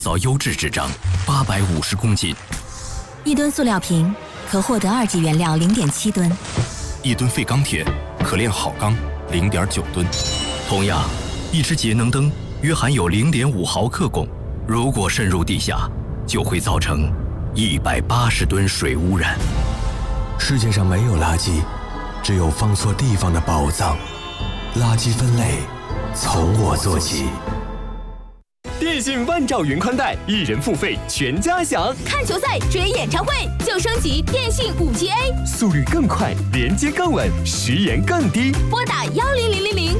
造优质纸张850公斤 ，1吨塑料瓶可获得2级原料0.7吨 ，1吨废钢铁可炼好钢0.9吨。同样，一只节能灯约含有0.5毫克汞，如果渗入地下，就会造成180吨水污染。 世界上没有垃圾，只有放错地方的宝藏。垃圾分类从我做起。 电信万兆云宽带，1人付费全家享。 看球赛、追演唱会就升级电信5G A， 速率更快，连接更稳，时延更低。 拨打10000